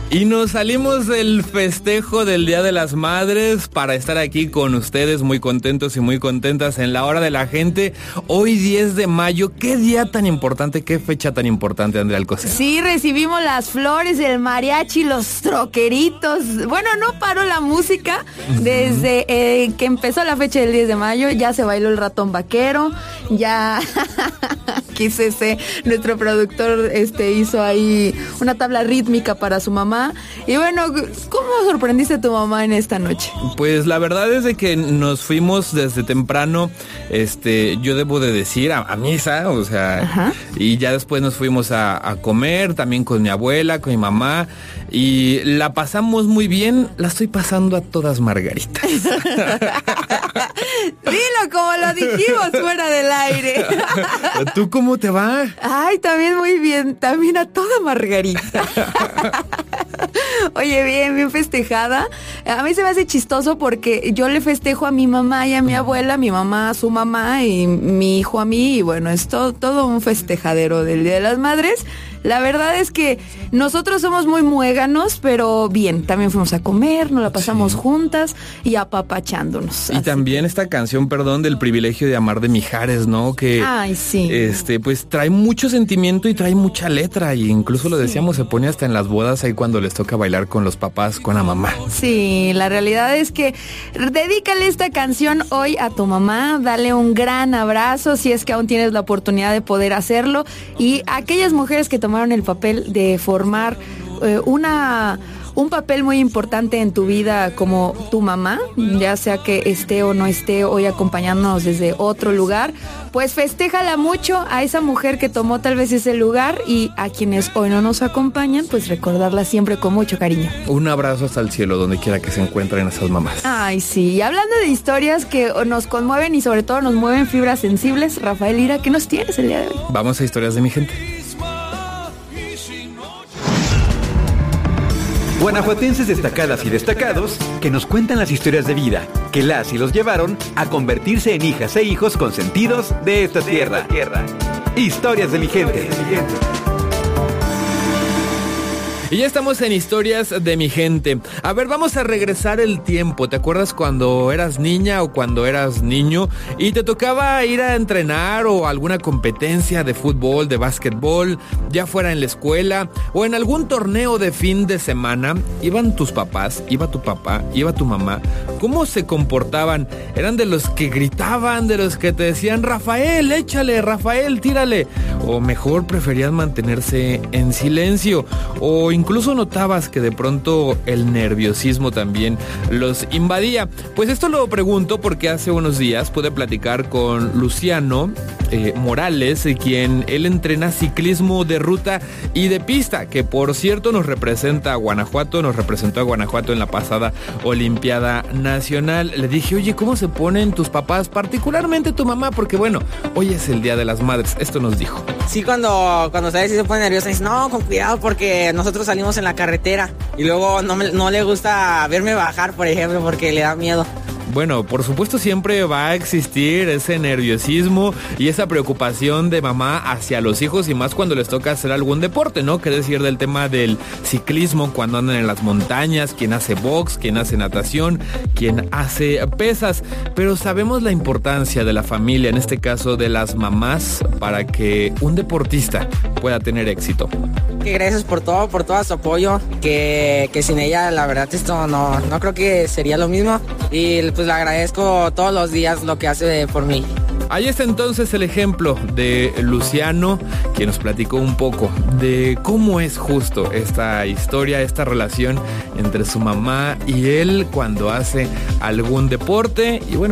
Y nos salimos del festejo del Día de las Madres para estar aquí con ustedes muy contentos y muy contentas en la hora de la gente. Hoy 10 de mayo, qué día tan importante, qué fecha tan importante, Andrea Alcocer. Sí, recibimos las flores, el mariachi, los troqueritos. Bueno, no paró la música desde que empezó la fecha del 10 de mayo. Ya se bailó el ratón vaquero, ya... Quise nuestro productor hizo ahí una tabla rítmica para su mamá. Y bueno, ¿cómo sorprendiste a tu mamá en esta noche? Pues la verdad es de que nos fuimos desde temprano, yo debo de decir, a misa, o sea, ajá. Y ya después nos fuimos a comer, también con mi abuela, con mi mamá, y la pasamos muy bien. La estoy pasando a todas margaritas. Dilo como lo dijimos fuera del aire. ¿Tú cómo te va? Ay, también muy bien, también a toda margarita. Oye, bien festejada. A mí se me hace chistoso porque yo le festejo a mi mamá y a mi abuela, mi mamá a su mamá y mi hijo a mí, y bueno, es todo un festejadero del Día de las Madres. La verdad es que nosotros somos muy muéganos, pero bien, también fuimos a comer, nos la pasamos juntas y apapachándonos. Y así. También esta canción, del privilegio de amar de Mijares, ¿no? Que, ay, sí. Pues trae mucho sentimiento y trae mucha letra, y incluso lo decíamos, se pone hasta en las bodas ahí cuando les toca bailar con los papás, con la mamá. Sí, la realidad es que dedícale esta canción hoy a tu mamá, dale un gran abrazo si es que aún tienes la oportunidad de poder hacerlo, y a aquellas mujeres que tomaron el papel de formar un papel muy importante en tu vida como tu mamá, ya sea que esté o no esté hoy acompañándonos desde otro lugar, pues festéjala mucho a esa mujer que tomó tal vez ese lugar, y a quienes hoy no nos acompañan, pues recordarla siempre con mucho cariño. Un abrazo hasta el cielo, donde quiera que se encuentren esas mamás. Ay, sí, y hablando de historias que nos conmueven y sobre todo nos mueven fibras sensibles, Rafael Lira, ¿qué nos tienes el día de hoy? Vamos a historias de mi gente. Guanajuatenses destacadas y destacados que nos cuentan las historias de vida que las y los llevaron a convertirse en hijas e hijos consentidos de esta tierra. Historias de mi gente. Y ya estamos en Historias de mi gente. A ver, vamos a regresar el tiempo. ¿Te acuerdas cuando eras niña o cuando eras niño y te tocaba ir a entrenar o alguna competencia de fútbol, de básquetbol, ya fuera en la escuela o en algún torneo de fin de semana? Iban tus papás, iba tu papá, iba tu mamá. ¿Cómo se comportaban? ¿Eran de los que gritaban, de los que te decían, Rafael, échale, Rafael, tírale? ¿O mejor preferían mantenerse en silencio? ¿O incluso notabas que de pronto el nerviosismo también los invadía? Pues esto lo pregunto porque hace unos días pude platicar con Luciano Morales, quien él entrena ciclismo de ruta y de pista, que por cierto nos representó a Guanajuato en la pasada Olimpiada Nacional. Le dije, oye, ¿cómo se ponen tus papás, particularmente tu mamá? Porque bueno, hoy es el Día de las Madres. Esto nos dijo. Sí, cuando sabes si se pone nerviosa, dice, no, con cuidado porque nosotros salimos en la carretera y luego no le gusta verme bajar, por ejemplo, porque le da miedo. Bueno, por supuesto siempre va a existir ese nerviosismo y esa preocupación de mamá hacia los hijos, y más cuando les toca hacer algún deporte, ¿no? Qué decir del tema del ciclismo cuando andan en las montañas, quien hace box, quien hace natación, quien hace pesas. Pero sabemos la importancia de la familia, en este caso de las mamás, para que un deportista pueda tener éxito. Que gracias por todo su apoyo, que sin ella la verdad esto no creo que sería lo mismo, y pues le agradezco todos los días lo que hace por mí. Ahí está entonces el ejemplo de Luciano, que nos platicó un poco de cómo es justo esta historia, esta relación entre su mamá y él cuando hace algún deporte. Y bueno,